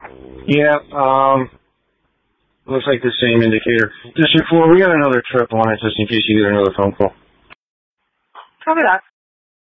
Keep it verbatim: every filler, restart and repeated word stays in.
Yeah, um, looks like the same indicator. District four, we got another trip on it just in case you get another phone call. Copy that.